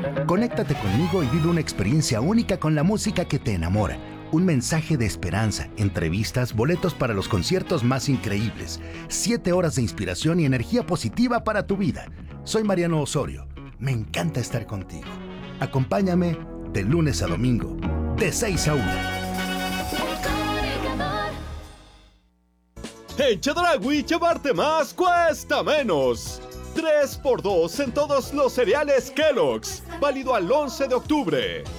Conéctate conmigo y vive una experiencia única con la música que te enamora. Un mensaje de esperanza, entrevistas, boletos para los conciertos más increíbles, 7 horas de inspiración y energía positiva para tu vida. Soy Mariano Osorio. Me encanta estar contigo. Acompáñame de lunes a domingo, de 6 a 1. En Chedraui, llevarte más cuesta menos. 3x2 en todos los cereales Kellogg's. Válido al 11 de octubre.